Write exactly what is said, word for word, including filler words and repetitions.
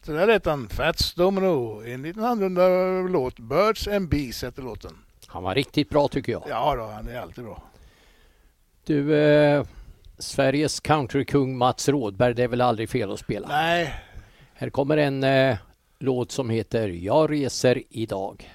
Det där är en Fats Domino, en liten annorlunda låt. Birds and Bees heter låten. Han var riktigt bra tycker jag. Ja då, han är alltid bra. Du, eh, Sveriges countrykung Mats Rådberg, det är väl aldrig fel att spela? Nej. Här kommer en eh, låt som heter Jag reser idag.